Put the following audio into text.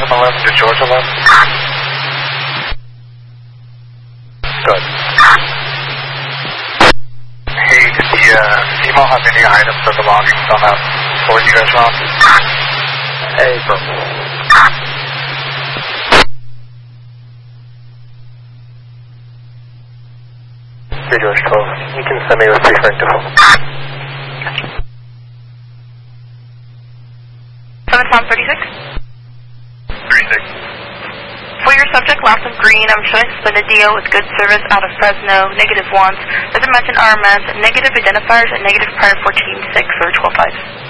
Adam 11 to George 11. Good. Hey, did the email have any items or belongings on that floor you guys were on? Hey, bro. Hey, George 12. You can send me with prefect to home. 736? 36. For your subject, last of green, I'm showing suspended DO with good service out of Fresno, -1. Doesn't mention RMS, negative identifiers, and negative prior 14.6 or 12.5.